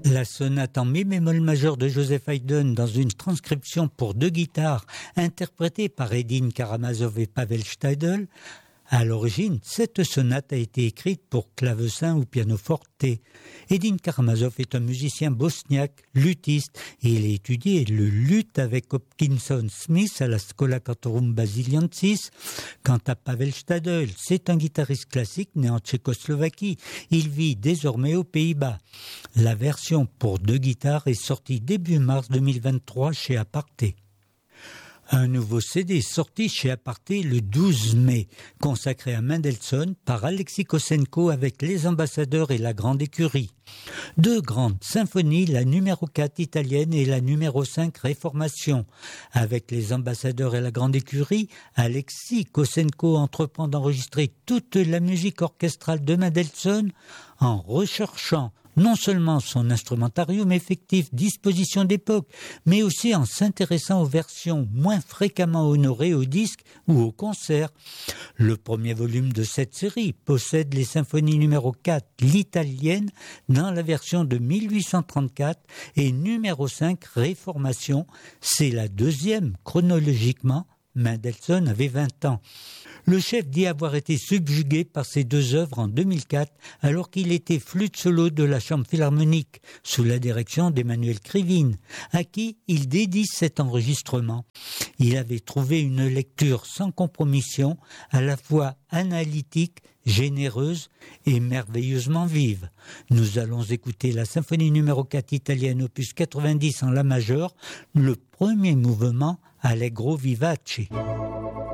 La sonate en mi bémol majeur de Joseph Haydn dans une transcription pour 2 guitares interprétée par Edin Karamazov et Pavel Stadl. À l'origine, cette sonate a été écrite pour clavecin ou pianoforte. Edin Karamazov est un musicien bosniaque, luthiste, et il a étudié le luth avec Hopkinson Smith à la Schola Cantorum Basiliensis. Quant à Pavel Stadl, c'est un guitariste classique né en Tchécoslovaquie. Il vit désormais aux Pays-Bas. La version pour 2 guitares est sortie début mars 2023 chez Aparté. Un nouveau CD sorti chez Aparté le 12 mai, consacré à Mendelssohn par Alexis Kossenko avec Les Ambassadeurs et la Grande Écurie. 2 grandes symphonies, la numéro 4 italienne et la numéro 5 Réformation. Avec Les Ambassadeurs et la Grande Écurie, Alexis Kossenko entreprend d'enregistrer toute la musique orchestrale de Mendelssohn en recherchant non seulement son instrumentarium effectif, disposition d'époque, mais aussi en s'intéressant aux versions moins fréquemment honorées au disque ou au concert. Le premier volume de cette série possède les symphonies numéro 4, l'italienne, dans la version de 1834, et numéro 5, Réformation. C'est la deuxième chronologiquement. Mendelssohn avait 20 ans. Le chef dit avoir été subjugué par ces 2 œuvres en 2004, alors qu'il était flûte solo de la Chambre philharmonique, sous la direction d'Emmanuel Krivine, à qui il dédie cet enregistrement. Il avait trouvé une lecture sans compromission, à la fois analytique, généreuse et merveilleusement vive. Nous allons écouter la symphonie numéro 4 italienne opus 90 en la majeure, le premier mouvement Allegro vivace.